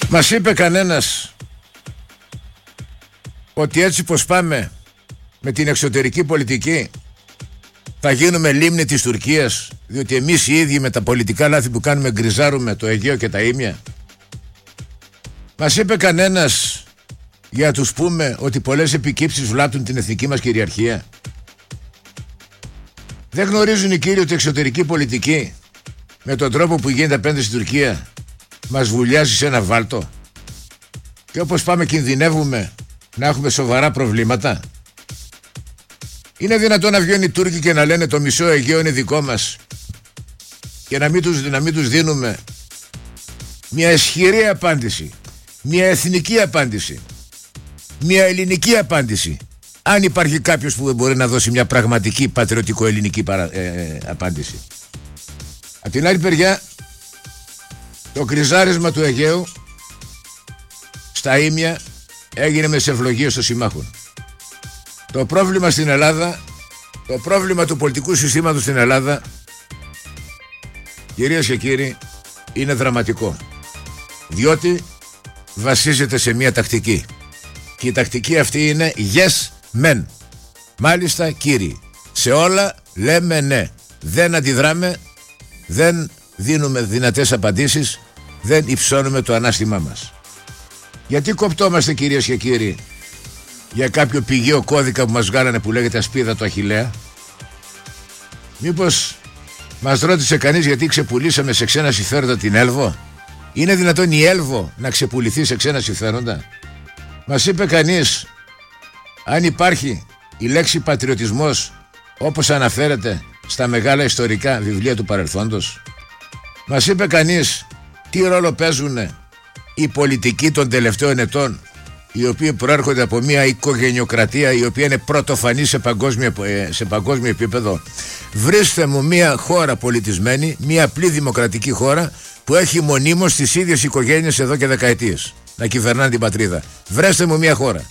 Μας είπε κανένας ότι έτσι πως πάμε με την εξωτερική πολιτική θα γίνουμε λίμνη της Τουρκίας, διότι εμείς οι ίδιοι με τα πολιτικά λάθη που κάνουμε γκριζάρουμε το Αιγαίο και τα Ήμια? Μας είπε κανένας για να τους πούμε ότι πολλές επικύψεις βλάπτουν την εθνική μας κυριαρχία? Δεν γνωρίζουν οι κύριοι ότι η εξωτερική πολιτική με τον τρόπο που γίνεται απέναντι στην Τουρκία μας βουλιάζει σε ένα βάλτο, και όπως πάμε κινδυνεύουμε να έχουμε σοβαρά προβλήματα? Είναι δυνατόν να βγαίνουν οι Τούρκοι και να λένε το μισό Αιγαίο είναι δικό μας και να μην τους δίνουμε μια ισχυρή απάντηση, μια εθνική απάντηση, μια ελληνική απάντηση, αν υπάρχει κάποιος που μπορεί να δώσει μια πραγματική πατριωτικο-ελληνική απάντηση? Από την άλλη μεριά, το κρυζάρισμα του Αιγαίου στα Ήμια έγινε με τις ευλογίες των συμμάχων. Το πρόβλημα στην Ελλάδα, το πρόβλημα του πολιτικού συστήματος στην Ελλάδα, κυρίες και κύριοι, είναι δραματικό, διότι βασίζεται σε μια τακτική, και η τακτική αυτή είναι yes men. Μάλιστα κύριοι, σε όλα λέμε ναι, δεν αντιδράμε, δεν δίνουμε δυνατές απαντήσεις, δεν υψώνουμε το ανάστημά μας. Γιατί κοπτόμαστε, κυρίες και κύριοι, για κάποιο πηγαίο κώδικα που μας βγάλανε που λέγεται ασπίδα του Αχιλλέα? Μήπως μας ρώτησε κανείς γιατί ξεπουλήσαμε σε ξένα συμφέροντα την Έλβο? Είναι δυνατόν η Έλβο να ξεπουληθεί σε ξένα συμφέροντα? Μας είπε κανείς αν υπάρχει η λέξη πατριωτισμός όπως αναφέρεται στα μεγάλα ιστορικά βιβλία του παρελθόντος? Μας είπε κανείς τι ρόλο παίζουν οι πολιτικοί των τελευταίων ετών, οι οποίοι προέρχονται από μια οικογενειοκρατία η οποία είναι πρωτοφανή σε παγκόσμιο επίπεδο? Βρίστε μου μια χώρα πολιτισμένη, μια απλή δημοκρατική χώρα που έχει μονίμως τις ίδιες οικογένειες εδώ και δεκαετίες να κυβερνάνε την πατρίδα. Βρέστε μου μια χώρα.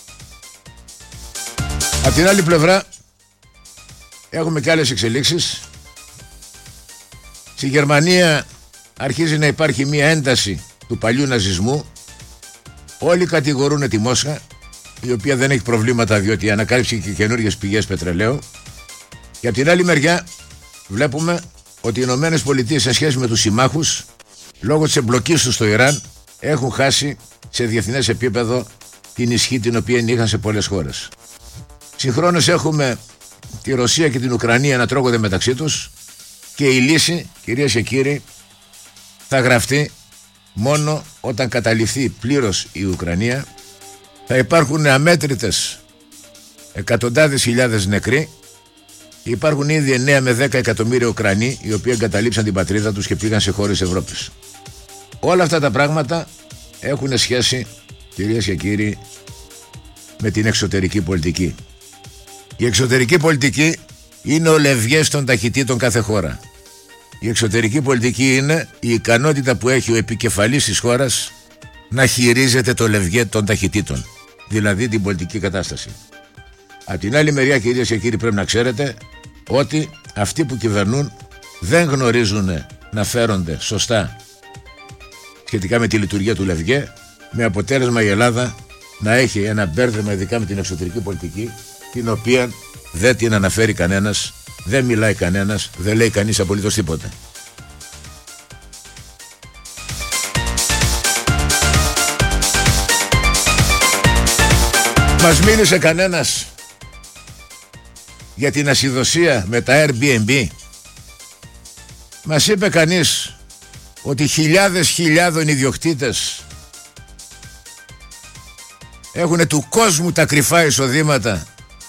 Απ' την άλλη πλευρά έχουμε και άλλες εξελίξεις. Στη Γερμανία αρχίζει να υπάρχει μια ένταση του παλιού ναζισμού. Όλοι κατηγορούν τη Μόσχα, η οποία δεν έχει προβλήματα διότι ανακάλυψε και καινούργιες πηγές πετρελαίου. Και από την άλλη μεριά βλέπουμε ότι οι Ηνωμένες Πολιτείες σε σχέση με τους συμμάχους, λόγω της εμπλοκής τους στο Ιράν, έχουν χάσει σε διεθνές επίπεδο την ισχύ την οποία είχαν σε πολλές χώρες. Συγχρόνως έχουμε τη Ρωσία και την Ουκρανία να τρώγονται μεταξύ τους, και η λύση, κυρίες και κύριοι, θα γραφτεί μόνο όταν καταληφθεί πλήρως η Ουκρανία. Θα υπάρχουν αμέτρητες εκατοντάδες χιλιάδες νεκροί. Υπάρχουν ήδη 9 με 10 εκατομμύρια Ουκρανοί οι οποίοι εγκαταλείψαν την πατρίδα τους και πήγαν σε χώρες Ευρώπης. Όλα αυτά τα πράγματα έχουν σχέση, κυρίες και κύριοι, με την εξωτερική πολιτική. Η εξωτερική πολιτική είναι ο λευγές των ταχυτήτων κάθε χώρα. Η εξωτερική πολιτική είναι η ικανότητα που έχει ο επικεφαλής της χώρας να χειρίζεται το λευγέ των ταχυτήτων, δηλαδή την πολιτική κατάσταση. Από την άλλη μεριά, κυρίες και κύριοι, πρέπει να ξέρετε ότι αυτοί που κυβερνούν δεν γνωρίζουν να φέρονται σωστά σχετικά με τη λειτουργία του λευγέ, με αποτέλεσμα η Ελλάδα να έχει ένα μπέρδεμα ειδικά με την εξωτερική πολιτική, την οποία δεν την αναφέρει κανένας, δεν μιλάει κανένας, δεν λέει κανείς απολύτως τίποτα. Μας μίλησε κανένας για την ασυδοσία με τα Airbnb? Μας είπε κανείς ότι χιλιάδων ιδιοκτήτες έχουν του κόσμου τα κρυφά εισοδήματα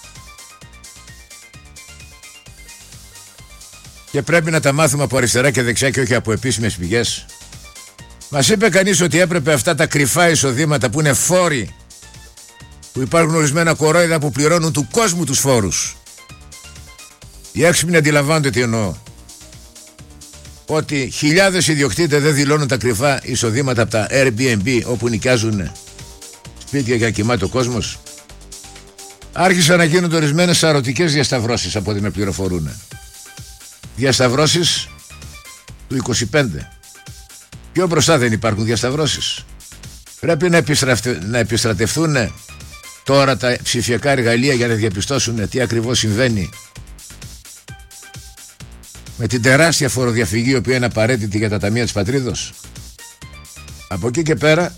και πρέπει να τα μάθουμε από αριστερά και δεξιά και όχι από επίσημες πηγές? Μας είπε κανείς ότι έπρεπε αυτά τα κρυφά εισοδήματα που είναι φόροι, που υπάρχουν ορισμένα κορόιδα που πληρώνουν του κόσμου τους φόρους? Οι έξυπνοι αντιλαμβάνονται τι εννοώ. Ότι χιλιάδες ιδιοκτήτες δεν δηλώνουν τα κρυφά εισοδήματα από τα Airbnb όπου νοικιάζουν σπίτια για να κοιμάται ο κόσμος. Άρχισαν να γίνονται ορισμένες σαρωτικές διασταυρώσεις από ό,τι με πληροφορούν. Διασταυρώσεις του 25. Πιο μπροστά δεν υπάρχουν διασταυρώσεις? Πρέπει να επιστρατευτούν τώρα τα ψηφιακά εργαλεία για να διαπιστώσουν τι ακριβώς συμβαίνει με την τεράστια φοροδιαφυγή η οποία είναι απαραίτητη για τα ταμεία της πατρίδος. Από εκεί και πέρα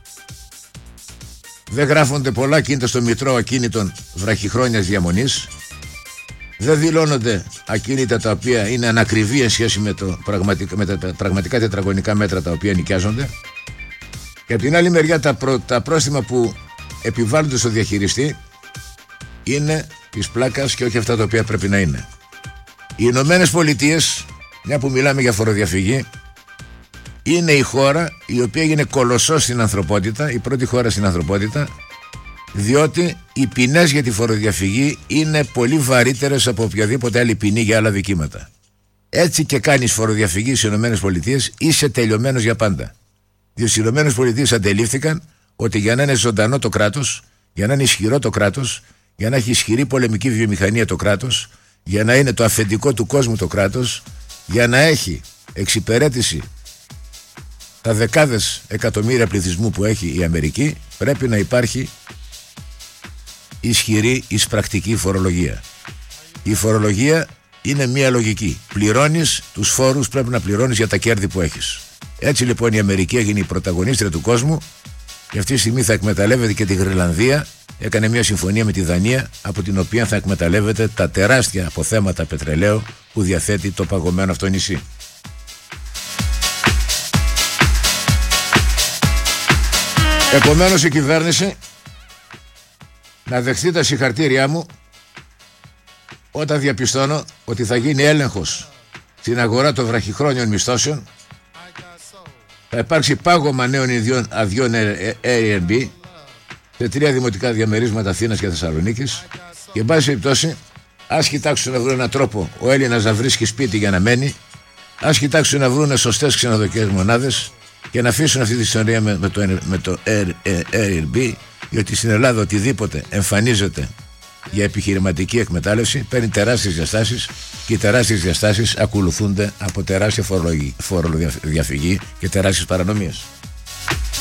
δεν γράφονται πολλά κίνητα στο Μητρό Ακίνητων βραχυχρόνιας διαμονής. Δεν δηλώνονται ακίνητα τα οποία είναι ανακριβή εν σχέση με τα πραγματικά τετραγωνικά μέτρα τα οποία νοικιάζονται. Και από την άλλη μεριά τα πρόστιμα που επιβάλλονται στο διαχειριστή είναι της πλάκας και όχι αυτά τα οποία πρέπει να είναι. Οι Ηνωμένες Πολιτείες, μια που μιλάμε για φοροδιαφυγή, είναι η χώρα η οποία έγινε κολοσσός στην ανθρωπότητα, η πρώτη χώρα στην ανθρωπότητα, διότι οι ποινές για τη φοροδιαφυγή είναι πολύ βαρύτερες από οποιαδήποτε άλλη ποινή για άλλα δικήματα. Έτσι και κάνεις φοροδιαφυγή στις Ηνωμένες Πολιτείες, είσαι τελειωμένος για πάντα. Διότι οι Ηνωμένες Πολιτείες αντελήφθηκαν ότι για να είναι ζωντανό το κράτος, για να είναι ισχυρό το κράτος, για να έχει ισχυρή πολεμική βιομηχανία το κράτος, για να είναι το αφεντικό του κόσμου το κράτος, για να έχει εξυπηρέτηση τα δεκάδες εκατομμύρια πληθυσμού που έχει η Αμερική, πρέπει να υπάρχει ισχυρή εισπρακτική φορολογία. Η φορολογία είναι μία λογική. Πληρώνεις τους φόρους, πρέπει να πληρώνεις για τα κέρδη που έχεις. Έτσι λοιπόν η Αμερική έγινε η πρωταγωνίστρια του κόσμου και αυτή τη στιγμή θα εκμεταλλεύεται και τη Γροιλανδία. Έκανε μια συμφωνία με τη Δανία, από την οποία θα εκμεταλλεύεται τα τεράστια αποθέματα πετρελαίου που διαθέτει το παγωμένο αυτό νησί. Επομένως η κυβέρνηση να δεχθεί τα συγχαρτήριά μου όταν διαπιστώνω ότι θα γίνει έλεγχος στην αγορά των βραχυχρόνιων μισθώσεων, θα υπάρξει πάγωμα νέων αδειών Airbnb σε 3 δημοτικά διαμερίσματα Αθήνας και Θεσσαλονίκης και εν πάση περιπτώσει ας κοιτάξουν να βρουν έναν τρόπο ο Έλληνας να βρίσκει σπίτι για να μένει, ας κοιτάξουν να βρουν σωστές ξενοδοχειακές μονάδες και να αφήσουν αυτή τη ιστορία με το Airbnb, διότι στην Ελλάδα οτιδήποτε εμφανίζεται για επιχειρηματική εκμετάλλευση παίρνει τεράστιες διαστάσεις και οι τεράστιες διαστάσεις ακολουθούνται από τεράστια φοροδιαφυγή και τεράστιες παρανομίες.